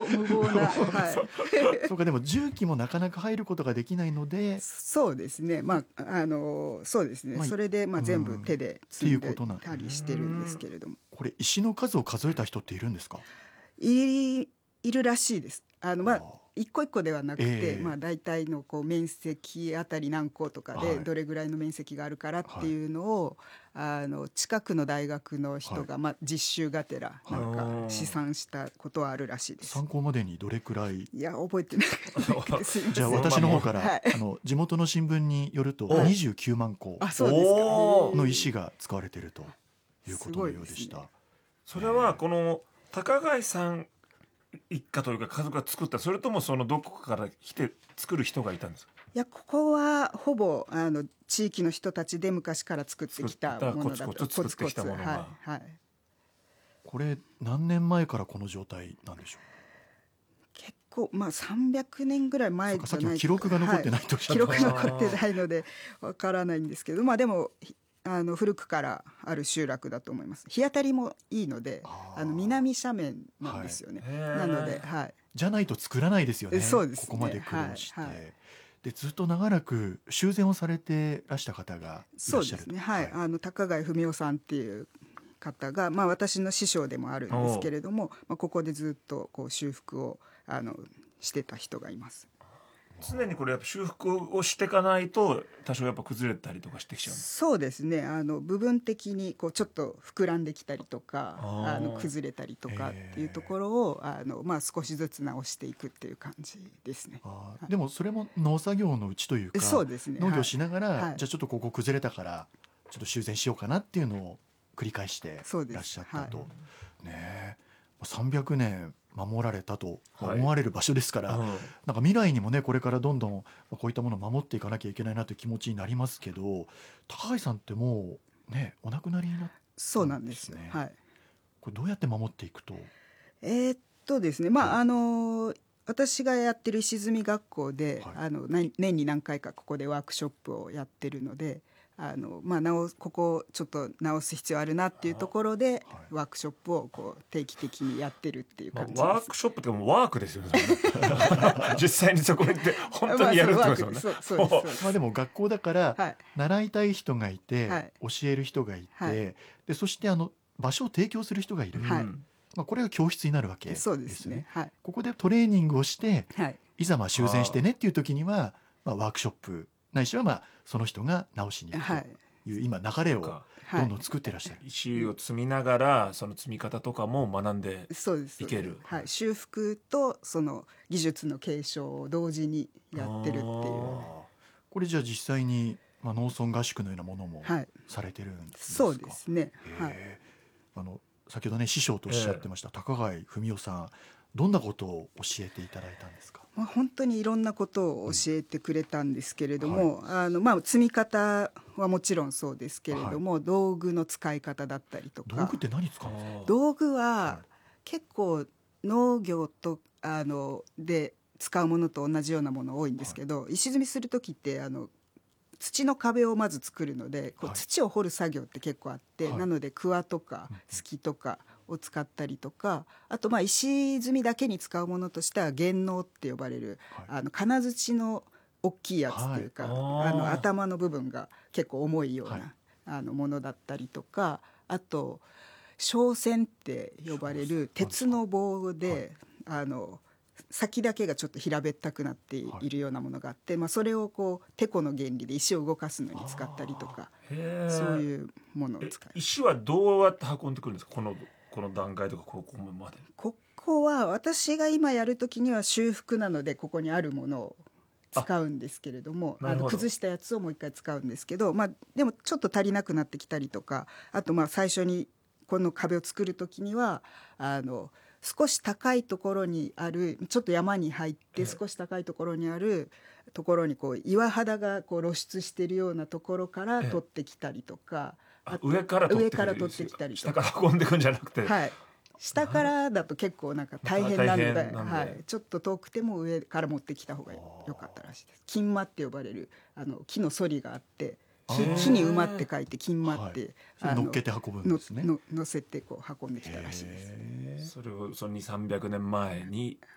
無謀な、はい、 そうか、でも重機もなかなか入ることができないので、 そうですね、そうですね、それで全部手で積んでたりしてるんですけれども、 これ石の数を数えた人っているんですか？ いるらしいです。 あ一個一個ではなくて、 ええ大体のこう面積あたり何個とかでどれぐらいの面積があるからっていうのを、近くの大学の人が、実習がてらなんか試算したことはあるらしいです。 参考までにどれくらい？ いや覚えてないですじゃあ私の方から、 はい、 地元の新聞によると29万個あ、そうですかの石が使われているということのようでした。 それはこの高貝さん一家というか家族が作った、それともそのどこかから来て作る人がいたんですか？ いや、ここはほぼ地域の人たちで昔から作ってきたものだと、 コツコツ作ってきたものが、 はいはい、 これ何年前からこの状態なんでしょう？ 結構300年ぐらい前じゃないか、 さっきの記録が残ってないとおっしゃって記ました。 録残ってないのでわからないんですけど、でも古くからある集落だと思います。日当たりもいいので、南斜面なんですよね、なので、はい、 じゃないと作らないですよね。 そうですね、 ここまで苦労して、 はいはい、 でずっと長らく修繕をされてらした方がいらっしゃる。 そうですね、はい、高貝文夫さんっていう方が、私の師匠でもあるんですけれども、ここでずっとこう修復をしてた人がいます。 常にこれやっぱ修復をしていかないと多少やっぱ崩れたりとかしてきちゃうんです。 そうですね、部分的にこうちょっと膨らんできたりとか崩れたりとかっていうところを少しずつ直していくっていう感じですね。 でもそれも農作業のうちというか、 そうですね、 農業しながら、 はい、 じゃあちょっとここ崩れたからちょっと修繕しようかなっていうのを繰り返してらっしゃったと、ね、300年守られたと思われる場所ですから、なんか未来にもねこれからどんどんこういったものを守っていかなきゃいけないなという気持ちになりますけど、高橋さんってもうねお亡くなりになったんですね。 そうなんですよ、はい、 これどうやって守っていくと？ ですね、私がやってる石積み学校で、年に何回かここでワークショップをやってるので、ここちょっと直す必要あるなっていうところで、ワークショップをこう定期的にやってるっていう感じです。 ワークショップってもうワークですよね実際にそこに行って本当にやるってことですよね。 そうです。 でも学校だから、習いたい人がいて、教える人がいて、でそして場所を提供する人がいる、これが教室になるわけですね。 そうですね、 ここでトレーニングをして、いざ修繕してねっていう時には、ワークショップないしはその人が直しに行くという、今流れをどんどん作ってらっしゃる。 石を積みながらその積み方とかも学んでいける。 修復とその技術の継承を同時にやってるっていう。 これじゃあ実際に、農村合宿のようなものもされてるんですか？ そうですね、 先ほどね師匠とおっしゃってました、高貝文夫さん、どんなことを教えていただいたんですか？ 本当にいろんなことを教えてくれたんですけれども、積み方はもちろんそうですけれども、道具の使い方だったりとか。 道具って何使うんですか？ 道具は結構農業とで使うものと同じようなもの多いんですけど、石積みする時って土の壁をまず作るので、土を掘る作業って結構あって、なので桑とかすきとかを使ったりとか、あと石積みだけに使うものとしては弦能って呼ばれる、金槌の大きいやつっていうか、頭の部分が結構重いような、ものだったりとか、あと小線って呼ばれる鉄の棒で、先だけがちょっと平べったくなっているようなものがあって、それをこうテコの原理で石を動かすのに使ったりとか、そういうものを使う。 石はどうやって運んでくるんですか？この段階とかここまで。 ここは私が今やるときには修復なので、ここにあるものを使うんですけれども、崩したやつをもう一回使うんですけど、でもちょっと足りなくなってきたりとか、あと最初にこの壁を作るときには少し高いところにある、ちょっと山に入って少し高いところにあるところにこう岩肌がこう露出しているようなところから取ってきたりとか、 上から取ってきたりとか、下から運んでくんじゃなくて、 下からだと結構なんか大変なので、ちょっと遠くても上から持ってきた方が良かったらしいです。金間って呼ばれる木の反りがあって、木に馬って書いて金馬って、 乗っけて運ぶんですね。 乗せてこう運んできたらしいです。 それをその200、300年前に